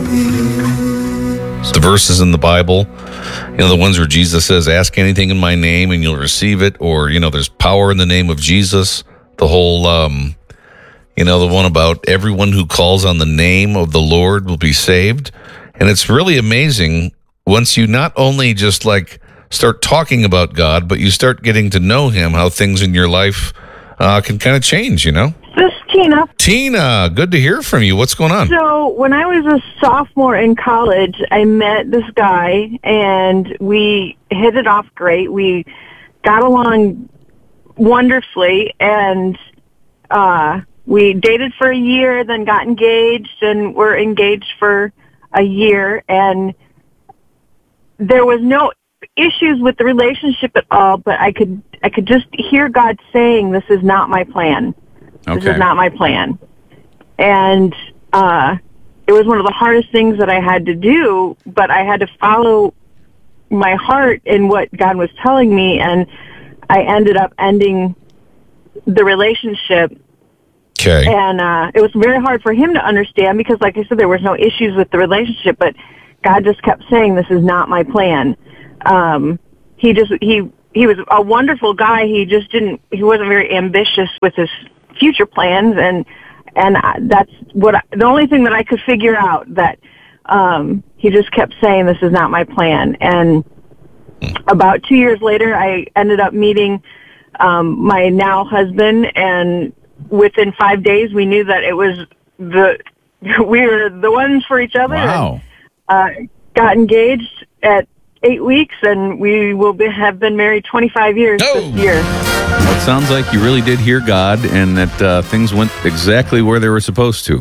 The verses in the Bible, the ones where Jesus says, ask anything in my name and you'll receive it, or, there's power in the name of Jesus. The whole, the one about everyone who calls on the name of the Lord will be saved. And it's really amazing once you not only just start talking about God, but you start getting to know him, how things in your life can kind of change, This is Tina. Tina, good to hear from you. What's going on? So when I was a sophomore in college, I met this guy, and we hit it off great. We got along wonderfully, and we dated for a year, then got engaged, and were engaged for a year, and there was no issues with the relationship at all, but I could just hear God saying, this is not my plan. This is not my plan. And it was one of the hardest things that I had to do, but I had to follow my heart in what God was telling me, and I ended up ending the relationship. Okay. And it was very hard for him to understand because, like I said, there was no issues with the relationship, but God just kept saying, this is not my plan. He was a wonderful guy. He wasn't very ambitious with his future plans, and that's the only thing that I could figure out, that he just kept saying, this is not my plan. And about 2 years later, I ended up meeting my now husband, and within 5 days, we knew that it was we were the ones for each other. Wow. And, got engaged at 8 weeks, and we have been married 25 years this year. Well, it sounds like you really did hear God, and that things went exactly where they were supposed to.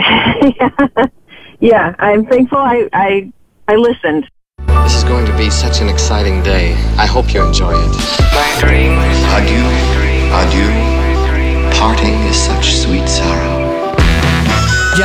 Yeah, I'm thankful I listened. This is going to be such an exciting day. I hope you enjoy it. My dreams. Adieu. Adieu.